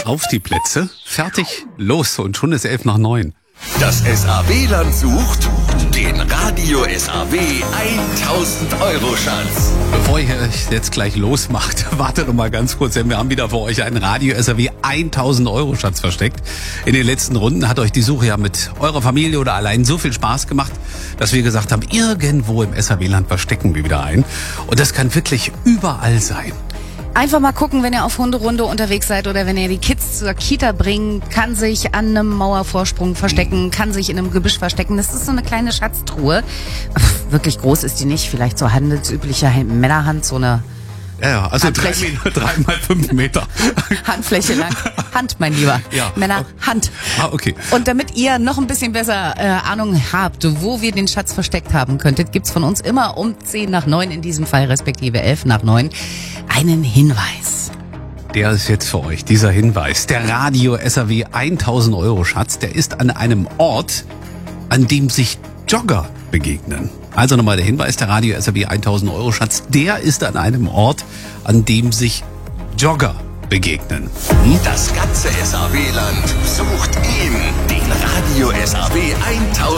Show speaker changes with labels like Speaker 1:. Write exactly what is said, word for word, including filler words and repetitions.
Speaker 1: Auf die Plätze, fertig, los und schon ist elf nach neun.
Speaker 2: Das S A W-Land sucht den Radio S A W tausend Euro Schatz.
Speaker 1: Bevor ihr euch jetzt gleich losmacht, wartet noch mal ganz kurz, denn wir haben wieder für euch einen Radio S A W tausend Euro Schatz versteckt. In den letzten Runden hat euch die Suche ja mit eurer Familie oder allein so viel Spaß gemacht, dass wir gesagt haben, irgendwo im S A W-Land verstecken wir wieder ein. Und das kann wirklich überall sein.
Speaker 3: Einfach mal gucken, wenn ihr auf Hunderunde unterwegs seid oder wenn ihr die Kids zur Kita bringt, kann sich an einem Mauervorsprung verstecken, kann sich in einem Gebüsch verstecken. Das ist so eine kleine Schatztruhe. Pff, wirklich groß ist die nicht, vielleicht so handelsübliche Männerhand, so eine
Speaker 1: Ja, ja, also drei, Meter, drei mal fünf Meter.
Speaker 3: Handfläche lang. Hand, mein Lieber.
Speaker 1: Ja.
Speaker 3: Männer, Hand.
Speaker 1: Ah, okay.
Speaker 3: Und damit ihr noch ein bisschen besser äh, Ahnung habt, wo wir den Schatz versteckt haben könntet, gibt's von uns immer um zehn nach neun, in diesem Fall respektive elf nach neun, einen Hinweis.
Speaker 1: Der ist jetzt für euch, dieser Hinweis. Der Radio S A W tausend Euro Schatz, der ist an einem Ort, an dem sich Jogger begegnen. Also nochmal der Hinweis, der Radio S A W tausend Euro Schatz, der ist an einem Ort, an dem sich Jogger begegnen.
Speaker 2: Hm? Das ganze S A W-Land sucht ihn, den Radio S A W tausend